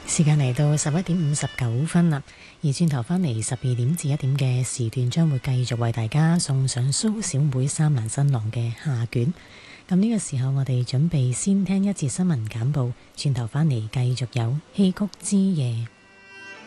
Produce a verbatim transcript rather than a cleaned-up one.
時間嚟到十一點五十九分啦，而轉頭返嚟十二點至一點嘅時段，將會繼續為大家送上蘇小妹三難新郎嘅下卷。咁呢個時候，我哋準備先聽一節新聞簡報，轉頭返嚟繼續有戲曲之夜。